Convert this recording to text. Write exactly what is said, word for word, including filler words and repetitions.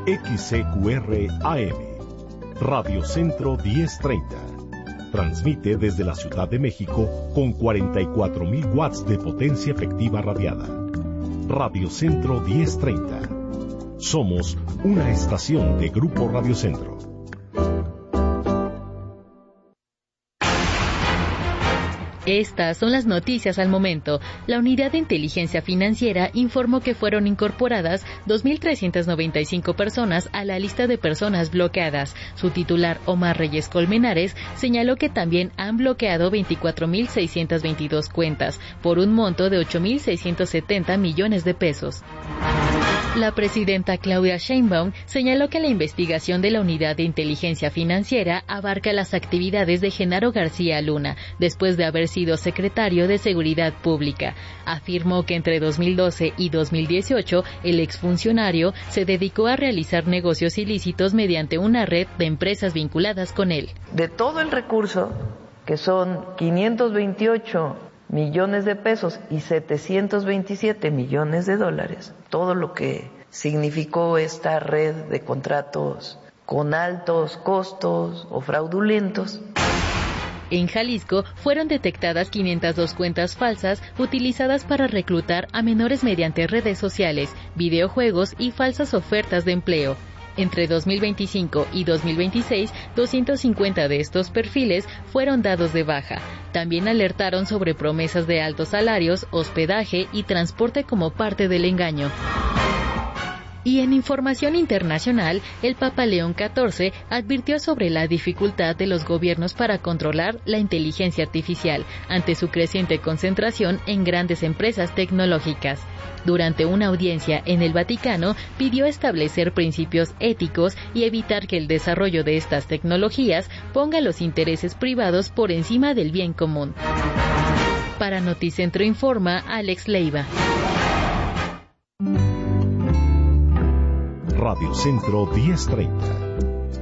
X C Q R A M, Radio Centro diez treinta. Transmite desde la Ciudad de México con cuarenta y cuatro mil watts de potencia efectiva radiada. Radio Centro diez treinta. Somos una estación de Grupo Radio Centro. Estas son las noticias al momento. La Unidad de Inteligencia Financiera informó que fueron incorporadas dos mil trescientas noventa y cinco personas a la lista de personas bloqueadas. Su titular, Omar Reyes Colmenares, señaló que también han bloqueado veinticuatro mil seiscientas veintidós cuentas, por un monto de ocho mil seiscientos setenta millones de pesos. La presidenta Claudia Sheinbaum señaló que la investigación de la Unidad de Inteligencia Financiera abarca las actividades de Genaro García Luna, después de haber sido secretario de Seguridad Pública. Afirmó que entre dos mil doce y dos mil dieciocho, el exfuncionario se dedicó a realizar negocios ilícitos mediante una red de empresas vinculadas con él. De todo el recurso, que son quinientos veintiocho millones de pesos y setecientos veintisiete millones de dólares, todo lo que significó esta red de contratos con altos costos o fraudulentos. En Jalisco fueron detectadas quinientas dos cuentas falsas utilizadas para reclutar a menores mediante redes sociales, videojuegos y falsas ofertas de empleo. Entre dos mil veinticinco y dos mil veintiséis, doscientos cincuenta de estos perfiles fueron dados de baja. También alertaron sobre promesas de altos salarios, hospedaje y transporte como parte del engaño. Y en información internacional, el Papa León catorce advirtió sobre la dificultad de los gobiernos para controlar la inteligencia artificial ante su creciente concentración en grandes empresas tecnológicas. Durante una audiencia en el Vaticano, pidió establecer principios éticos y evitar que el desarrollo de estas tecnologías ponga los intereses privados por encima del bien común. Para Noticentro informa Alex Leiva. Radio Centro diez treinta.